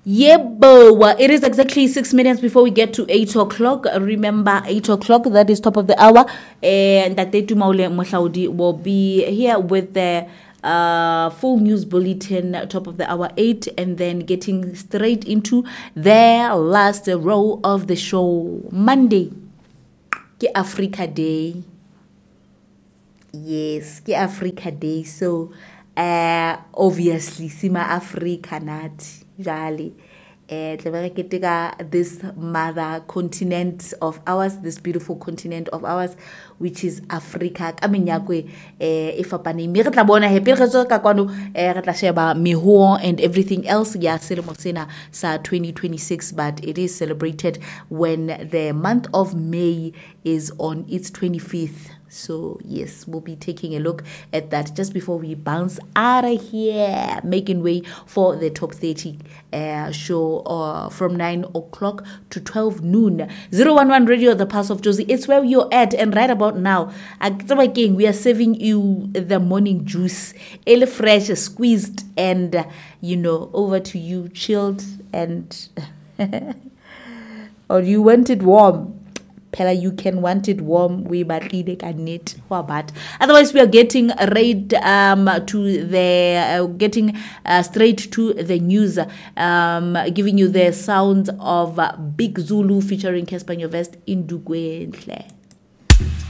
Yebo, it is exactly 6 minutes before we get to 8 o'clock. Remember, 8 o'clock, that is top of the hour. And that Tumaule Mohlaudi will be here with the full news bulletin, top of the hour 8, and then getting straight into the last row of the show. Monday, Ke Africa Day. Yes, Ke Africa Day. So, obviously, Sima Africa Nat. Jali. This mother continent of ours, this beautiful continent of ours, which is Africa. And everything else, yeah, sa 2026, but it is celebrated when the month of May is on its 25th. So yes, we'll be taking a look at that just before we bounce out of here, making way for the top 30 show from 9 o'clock to 12 noon. 011 Radio, the Pulse of Jozi. It's where you're at, and right about now, we are serving you the morning juice, ale fresh, squeezed, and over to you, chilled, and or you want it warm. Pella, you can want it warm. We batlile ka net. Otherwise, we are getting straight to the news, giving you the sounds of Big Zulu featuring Casper Nyovest in Dugwenhle.